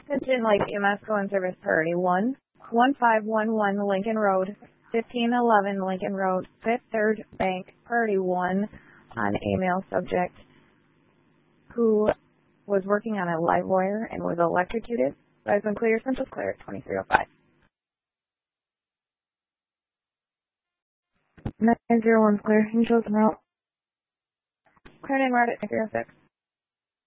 Attention Light EMS Go in Service Priority 1, 1511 Lincoln Road, 1511 Lincoln Road, Fifth Third Bank, Priority 1 on a male subject who was working on a live wire and was electrocuted. Rise and clear, Central Clear at 2305. 901's clear, Angels and route. Clear 9 route at 306.